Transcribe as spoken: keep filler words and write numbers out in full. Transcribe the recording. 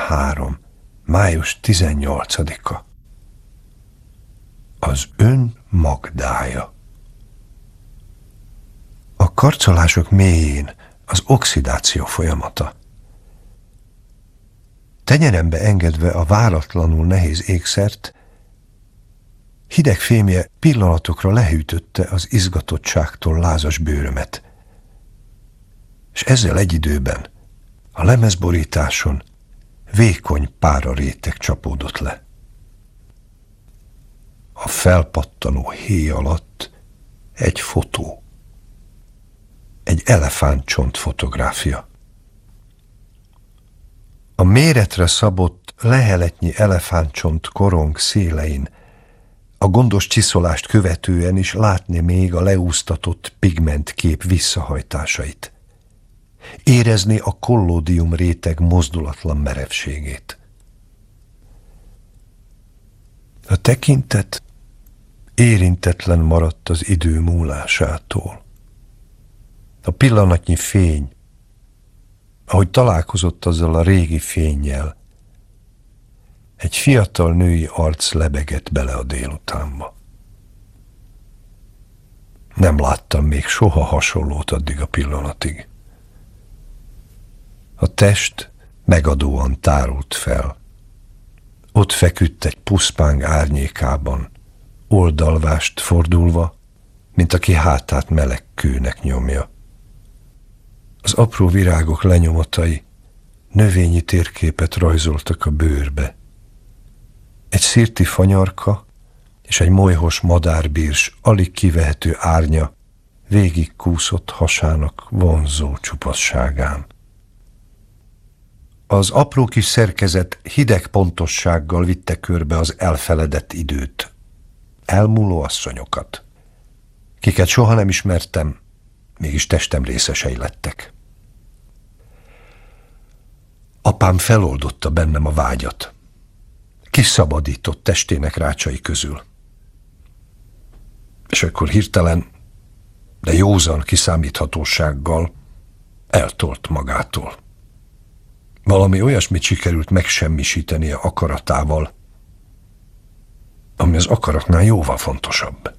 kétezer-három. május tizennyolcadika. Az ön Magdája. A karcolások mélyén az oxidáció folyamata. Tenyerembe engedve a váratlanul nehéz ékszert, hideg fémje pillanatokra lehűtötte az izgatottságtól lázas bőrömet, és ezzel egy időben a lemezborításon vékony pára réteg csapódott le. A felpattanó héj alatt egy fotó, egy elefántcsont fotográfia. A méretre szabott leheletnyi elefántcsont korong szélein a gondos csiszolást követően is látni még a leúsztatott pigmentkép visszahajtásait. Érezni a kollódium réteg mozdulatlan merevségét. A tekintet érintetlen maradt az idő múlásától. A pillanatnyi fény, ahogy találkozott azzal a régi fénnyel, egy fiatal női arc lebegett bele a délutánba. Nem láttam még soha hasonlót addig a pillanatig. A test megadóan tárult fel. Ott feküdt egy puszpáng árnyékában, oldalvást fordulva, mint aki hátát meleg kőnek nyomja. Az apró virágok lenyomatai növényi térképet rajzoltak a bőrbe. Egy szirti fanyarka és egy molyhos madárbírs alig kivehető árnya végig kúszott hasának vonzó csupasságán. Az apró kis szerkezet hideg pontossággal vitte körbe az elfeledett időt, elmúló asszonyokat, kiket soha nem ismertem, mégis testem részesei lettek. Apám feloldotta bennem a vágyat, kiszabadított testének rácsai közül. És akkor hirtelen, de józan kiszámíthatósággal eltolt magától. Valami olyasmit sikerült megsemmisítenie akaratával, ami az akaratnál jóval fontosabb.